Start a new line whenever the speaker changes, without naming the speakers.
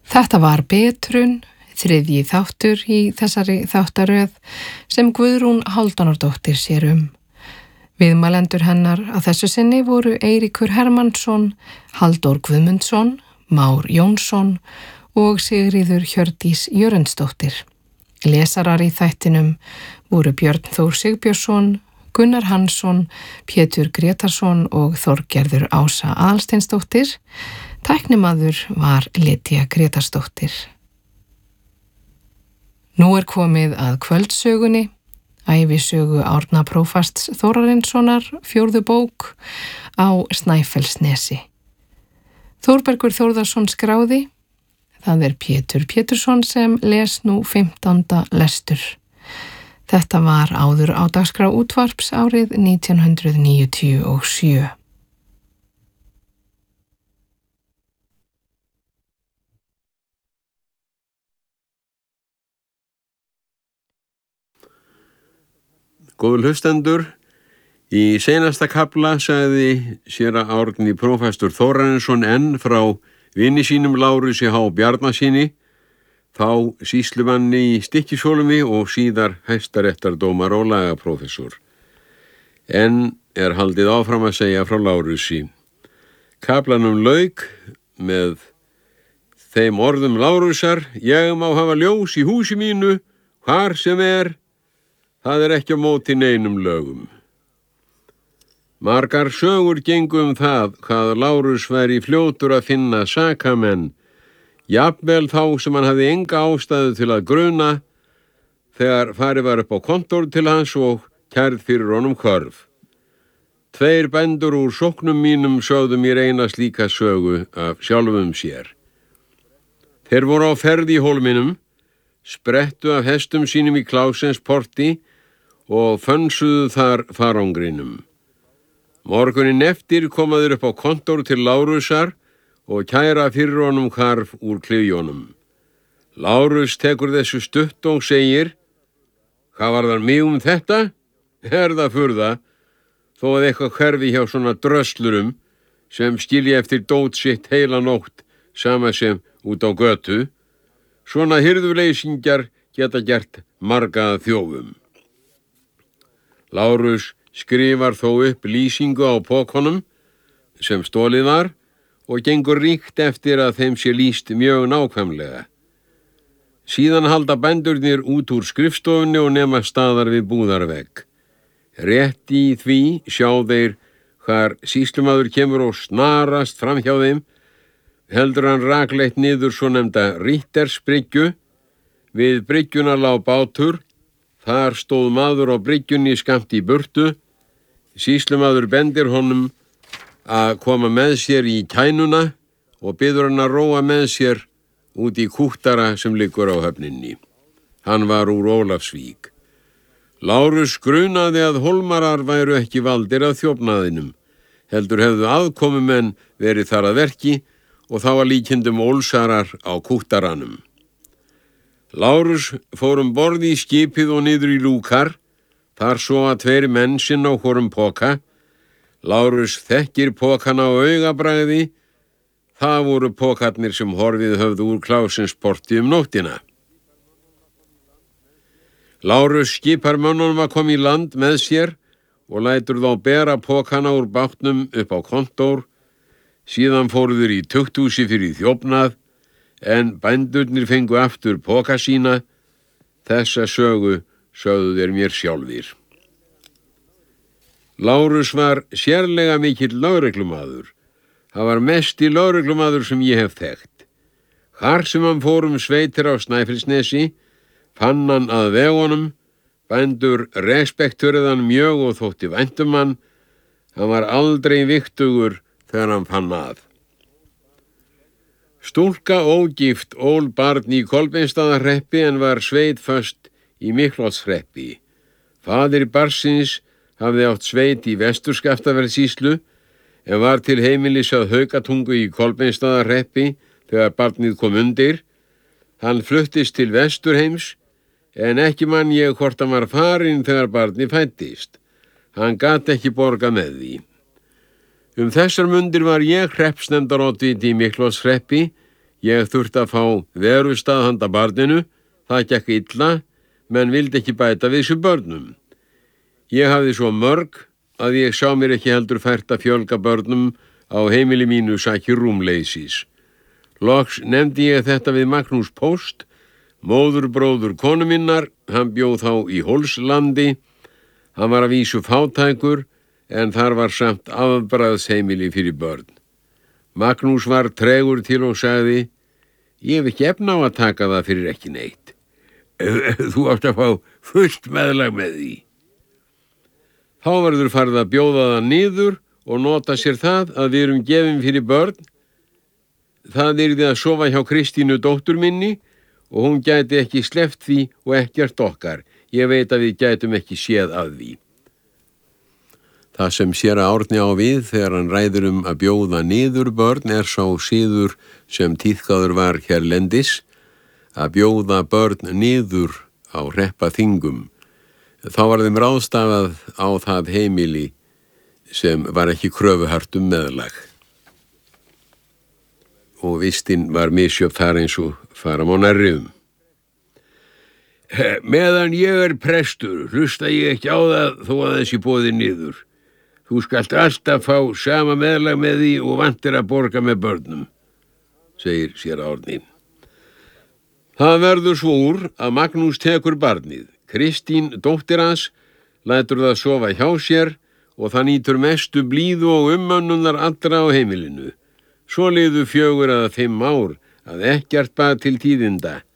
Þetta var Betrun, þriðji þáttur í þessari þáttaröð sem Guðrún Hálfdánardóttir sér Viðmælendur hennar að þessu sinni voru Eiríkur Hermannsson, Halldór Guðmundsson, Már Jónsson og Sigríður Hjördís Jörundsdóttir. Lesarar í þættinum voru Björn Þór Sigbjörnsson, Gunnar Hansson, Pétur Grétarsson og Þorgerður Ása Aðalsteinsdóttir. Tæknimaður var Lydia Grétarsdóttir. Nú komið að kvöldsögunni, ævisögu Árna prófasts Þórarinssonar, 4. bók á Snæfellsnesi. Þórbergur Þórðarsson skráði, það Pétur Pétursson sem les nú 15. lestur. Þetta var áður á dagskrá útvarps árið 1997.
Góður hlustendur, í seinasta kafla sagði séra Árni prófastur Þórarinsson enn frá vini sínum Lárusi H. Bjarnasyni, þá sýslumanni í Stykkishólmi og síðar hæstaréttardómar og lagaprófessor. Enn haldið áfram að segja frá Lárusi. Kaflanum lauk með þeim orðum Lárusar: ég má hafa ljós í húsi mínu, hvar sem það ekki á móti neinum lögum. Margar sögur gengu það hvað Lárus væri fljótur að finna sakamenn, jafnvel þá sem hann hafði enga ástæðu til að gruna, þegar farið var upp á kontór til hans og kærð fyrir honum kvörf. 2 bændur úr sóknum mínum sögðu mér eina slíka sögu af sjálfum sér. Þeir voru á ferð í hólminum, sprettu af hestum sínum í Klásens porti og fönsuðu þar farangrinum. Morgunin eftir komaður upp á kontór til Lárusar og kæra fyrir honum hvarf úr klyfjónum. Lárus tekur þessu stutt og segir: hvað varðar mig þetta? Það furða, þó að eitthvað hverfi hjá svona dröslurum sem skilja eftir dót sitt heila nótt sama sem út á götu. Svona hirðuleysingjar geta gert marga þjófum. Lárus skrifar þó upp lýsingu á pokunum sem stolið var og gengur ríkt eftir að þeim sé lýst mjög nákvæmlega. Síðan halda bændurnir út úr skrifstofunni og nema staðar við búðarvegg. Rétt í því sjá þeir hvar sýslumaður kemur og snarast fram hjá þeim, heldur hann rakleitt niður svo nefnda Rittersbryggju. Við bryggjuna lá bátur, þar stóð maður á bryggjunni skammt í burtu. Sýslumaður bendir honum að koma með sér í kænuna og biður hann að róa með sér út í kúttara sem liggur á höfninni. Hann var úr Ólafsvík. Lárus grunaði að hólmarar væru ekki valdir af þjófnaðinum, heldur hefðu aðkomumenn verið þar að verki og þá að líkindum ólsarar á kúttaranum. Lárus fór borð í skipið og niður í lúkar, þar sofa 2 menn sinn á hvorum poka. Lárus þekkir pokana á augabragði, það voru pokarnir sem horfið höfðu úr Klásens porti nóttina. Lárus skipar mönnunum að koma í land með sér og lætur þá bera pokana úr bátnum upp á kontór. Síðan fóruður í tukthúsi fyrir þjófnað, en bændurnir fengu aftur poka sína. Þessa sögu sögðu þeir mér sjálfir. Lárus var sérlega mikill lögreglumaður. Það var mesti lögreglumaður sem ég hef þekkt. Hvar sem hann fór sveitir á Snæfellsnesi, fann hann að vegunum. Bændur respektuðu hann mjög og þótti vænt hann. Hann var aldrei viktugur þegar hann fann að. Stúlka ógift ól barn í Kolbeinsstaðahreppi en var sveitföst í Miklholtshreppi. Faðir barnsins hafði átt sveit í Vestur-Skaftafelssýslu en var til heimilis að Haukatungu í Kolbeinsstaðahreppi þegar barnið kom undir. Hann fluttist til Vesturheims en ekki man ég hvort hann var farinn þegar barnið fæddist. Hann gat ekki borga með því. Þessar mundir var ég hreppsnefndaroddviti í Miklholtshreppi Ég þurfti að fá verustað handa barninu, það gekk illa, menn vildi ekki bæta við þessu börnum. Ég hafði svo mörg að ég sá mér ekki heldur fært að fjölga börnum á heimili mínu sakir rúmleysis. Loks nefndi ég þetta við Magnús Póst, móðurbróður konu minnar, hann bjó þá í Hólslandi. Hann var að vísu fátækur, en þar var samt afbragðsheimili fyrir börn. Magnús var tregur til og sagði, ég hef ekki efna á að taka það fyrir ekki neitt. Þú átt að fá fullt meðlag með því. Þá verður farið að bjóða það niður og nota sér það að við erum gefin fyrir börn. Það yrði að sofa hjá Kristínu dóttur minni og hún gæti ekki sleppt því og ekkert okkar. Ég veit að við gætum ekki séð að því. Það sem séra Árni á við þegar hann ræður að bjóða niður börn sá siður sem tíðkaður var hérlendis, að bjóða börn niður á hreppaþingum. Þá var þeim ráðstafað á það heimili sem var ekki kröfuhart meðlag. Og vistin var misjöfn þar eins og fara má nærri Meðan ég prestur, hlusta ég ekki á það þó að þessi boði niður. Þú skalt alltaf fá sama meðlag með því og vantir að borga með börnum, segir séra Árni. Það verður svo úr að Magnús tekur barnið. Kristín, dóttir hans, lætur það sofa hjá sér og það nýtur mestu blíðu og umönnunar allra á heimilinu. Svo liðu 4 eða 5 ár að ekkert bar til tíðinda.